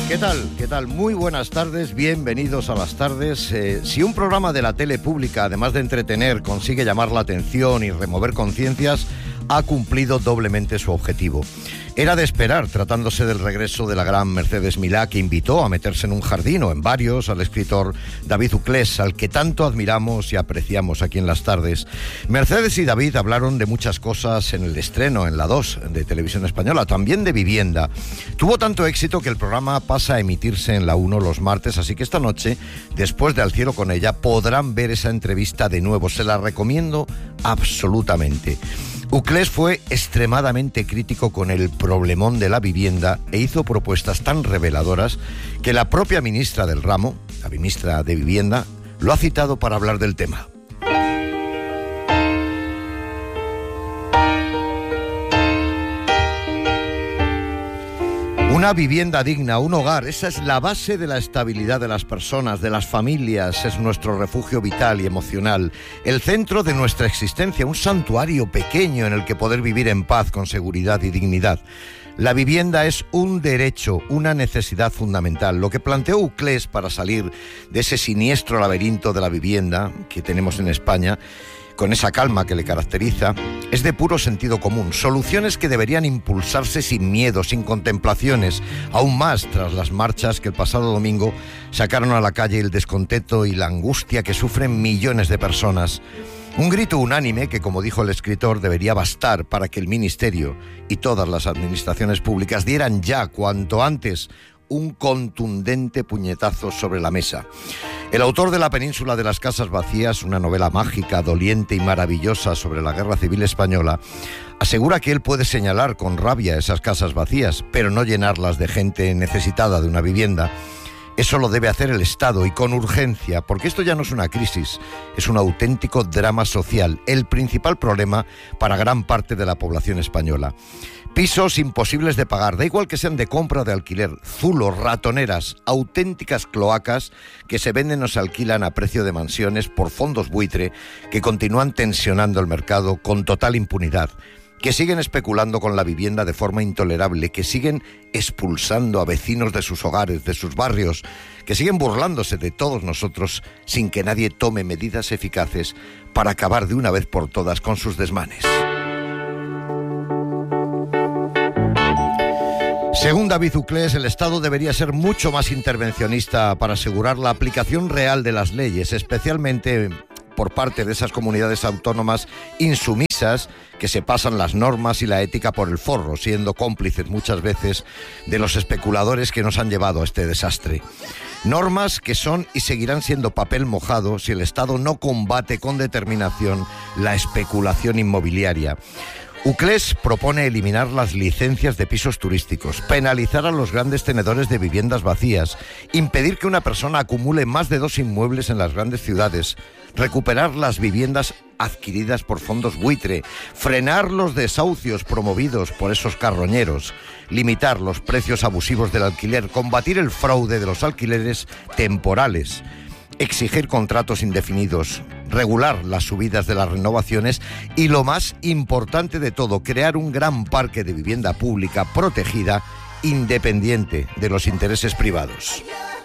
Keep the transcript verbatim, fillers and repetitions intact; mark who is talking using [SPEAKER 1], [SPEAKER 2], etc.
[SPEAKER 1] ¿Qué tal? ¿Qué tal? Muy buenas tardes, bienvenidos a las tardes. Eh, si un programa de la tele pública, además de entretener, consigue llamar la atención y remover conciencias, ha cumplido doblemente su objetivo. Era de esperar, tratándose del regreso de la gran Mercedes Milá, que invitó a meterse en un jardín o en varios al escritor David Uclés, al que tanto admiramos y apreciamos aquí en las tardes. Mercedes y David hablaron de muchas cosas en el estreno, en la dos de Televisión Española, también de vivienda. Tuvo tanto éxito que el programa pasa a emitirse en la uno los martes, así que esta noche, después de Al cielo con ella, podrán ver esa entrevista de nuevo. Se la recomiendo absolutamente. Uclés fue extremadamente crítico con el problemón de la vivienda e hizo propuestas tan reveladoras que la propia ministra del ramo, la ministra de Vivienda, lo ha citado para hablar del tema. Una vivienda digna, un hogar, esa es la base de la estabilidad de las personas, de las familias, es nuestro refugio vital y emocional, el centro de nuestra existencia, un santuario pequeño en el que poder vivir en paz, con seguridad y dignidad. La vivienda es un derecho, una necesidad fundamental. Lo que planteó Uclés para salir de ese siniestro laberinto de la vivienda que tenemos en España, con esa calma que le caracteriza, es de puro sentido común. Soluciones que deberían impulsarse sin miedo, sin contemplaciones, aún más tras las marchas que el pasado domingo sacaron a la calle el descontento y la angustia que sufren millones de personas. Un grito unánime que, como dijo el escritor, debería bastar para que el Ministerio y todas las administraciones públicas dieran ya, cuanto antes, un contundente puñetazo sobre la mesa. El autor de La península de las casas vacías, una novela mágica, doliente y maravillosa sobre la Guerra Civil Española, asegura que él puede señalar con rabia esas casas vacías, pero no llenarlas de gente necesitada de una vivienda. Eso lo debe hacer el Estado y con urgencia, porque esto ya no es una crisis, es un auténtico drama social, el principal problema para gran parte de la población española. Pisos imposibles de pagar, da igual que sean de compra o de alquiler, zulos, ratoneras, auténticas cloacas que se venden o se alquilan a precio de mansiones por fondos buitre que continúan tensionando el mercado con total impunidad, que siguen especulando con la vivienda de forma intolerable, que siguen expulsando a vecinos de sus hogares, de sus barrios, que siguen burlándose de todos nosotros sin que nadie tome medidas eficaces para acabar de una vez por todas con sus desmanes. Según David Uclés, el Estado debería ser mucho más intervencionista para asegurar la aplicación real de las leyes, especialmente por parte de esas comunidades autónomas insumisas que se pasan las normas y la ética por el forro, siendo cómplices muchas veces de los especuladores que nos han llevado a este desastre. Normas que son y seguirán siendo papel mojado si el Estado no combate con determinación la especulación inmobiliaria. Uclés propone eliminar las licencias de pisos turísticos, penalizar a los grandes tenedores de viviendas vacías, impedir que una persona acumule más de dos inmuebles en las grandes ciudades, recuperar las viviendas adquiridas por fondos buitre, frenar los desahucios promovidos por esos carroñeros, limitar los precios abusivos del alquiler, combatir el fraude de los alquileres temporales, exigir contratos indefinidos, regular las subidas de las renovaciones y, lo más importante de todo, crear un gran parque de vivienda pública protegida, independiente de los intereses privados.